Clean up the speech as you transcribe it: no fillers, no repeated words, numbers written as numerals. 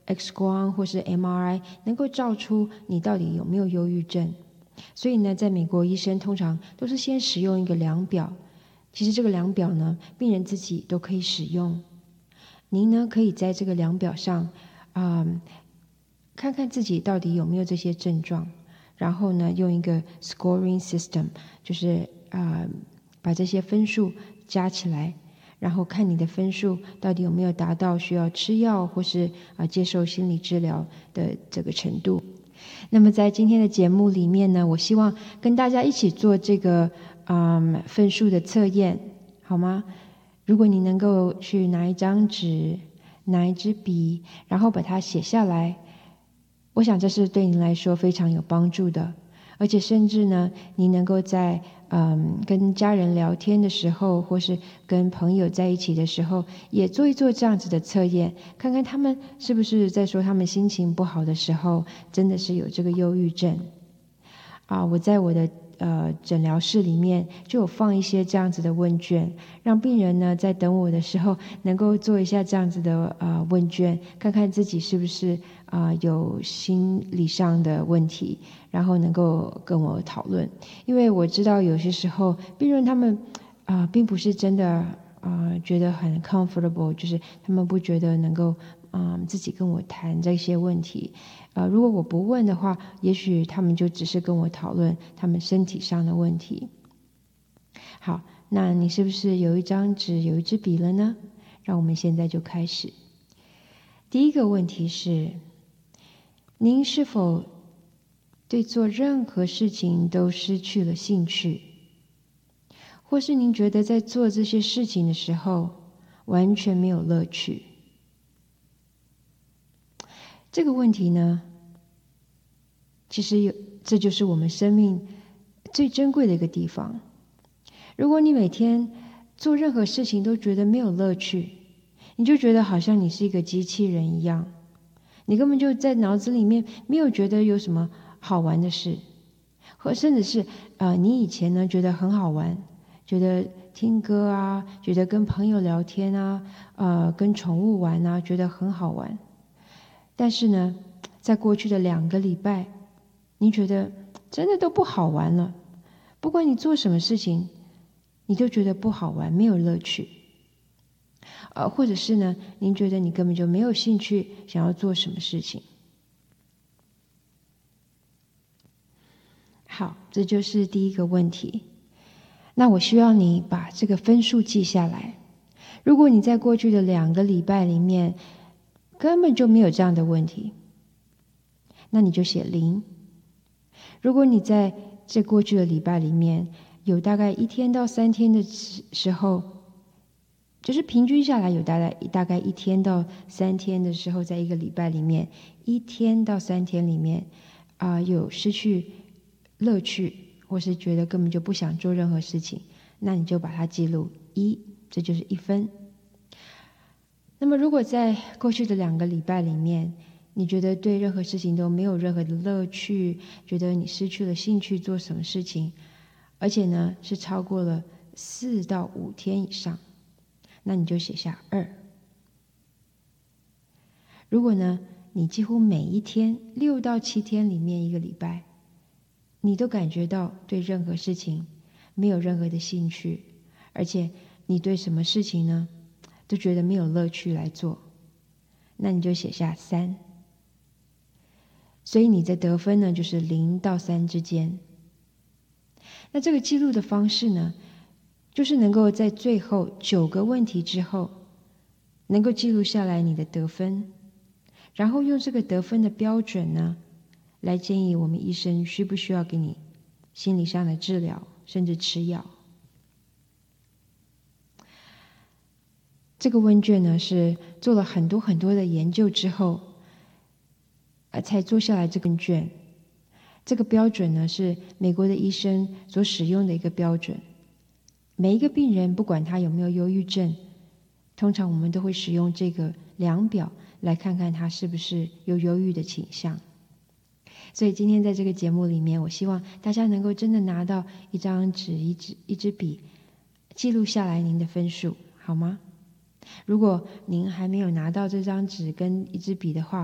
X 光或是 MRI 能够照出你到底有没有忧郁症。所以呢，在美国医生通常都是先使用一个量表，其实这个量表呢，病人自己都可以使用。您呢，可以在这个量表上，看看自己到底有没有这些症状，然后呢，用一个 scoring system， 就是把这些分数加起来，然后看你的分数到底有没有达到需要吃药或是接受心理治疗的这个程度。那么在今天的节目里面呢，我希望跟大家一起做这个分数的测验，好吗？如果你能够去拿一张纸，拿一支笔，然后把它写下来，我想这是对您来说非常有帮助的。而且甚至呢，你能够在跟家人聊天的时候，或是跟朋友在一起的时候，也做一做这样子的测验，看看他们是不是在说他们心情不好的时候，真的是有这个忧郁症。我在我的诊疗室里面就有放一些这样子的问卷，让病人呢在等我的时候能够做一下这样子的问卷，看看自己是不是有心理上的问题，然后能够跟我讨论。因为我知道有些时候病人他们并不是真的觉得很 comfortable， 就是他们不觉得能够自己跟我谈这些问题。如果我不问的话，也许他们就只是跟我讨论他们身体上的问题。好，那你是不是有一张纸，有一支笔了呢？让我们现在就开始。第一个问题是，您是否对做任何事情都失去了兴趣？或是您觉得在做这些事情的时候完全没有乐趣？这个问题呢，其实这就是我们生命最珍贵的一个地方。如果你每天做任何事情都觉得没有乐趣，你就觉得好像你是一个机器人一样，你根本就在脑子里面没有觉得有什么好玩的事，或甚至是你以前呢觉得很好玩，觉得听歌啊，觉得跟朋友聊天啊，跟宠物玩啊，觉得很好玩。但是呢，在过去的2个礼拜，你觉得真的都不好玩了。不管你做什么事情，你就觉得不好玩，没有乐趣。或者是呢，您觉得你根本就没有兴趣想要做什么事情。好，这就是第一个问题。那我需要你把这个分数记下来。如果你在过去的2个礼拜里面根本就没有这样的问题，那你就写0。如果你在这过去的礼拜里面有大概1天到3天的时候，就是平均下来有大概1天到3天的时候，在一个礼拜里面1天到3天里面有失去乐趣，或是觉得根本就不想做任何事情，那你就把它记录1，这就是1分。那么如果在过去的2个礼拜里面，你觉得对任何事情都没有任何的乐趣，觉得你失去了兴趣做什么事情，而且呢是超过了4到5天以上，那你就写下2。如果呢你几乎每一天6到7天里面一个礼拜，你都感觉到对任何事情没有任何的兴趣，而且你对什么事情呢都觉得没有乐趣来做，那你就写下3。所以你的得分呢就是0到3之间。那这个记录的方式呢，就是能够在最后9个问题之后能够记录下来你的得分，然后用这个得分的标准呢来建议我们医生需不需要给你心理上的治疗，甚至吃药。这个问卷呢是做了很多很多的研究之后才做下来这个问卷。这个标准呢是美国的医生所使用的一个标准。每一个病人不管他有没有忧郁症，通常我们都会使用这个量表来看看他是不是有忧郁的倾向。所以今天在这个节目里面，我希望大家能够真的拿到一张纸、一支笔，记录下来您的分数，好吗？如果您还没有拿到这张纸跟一支笔的话，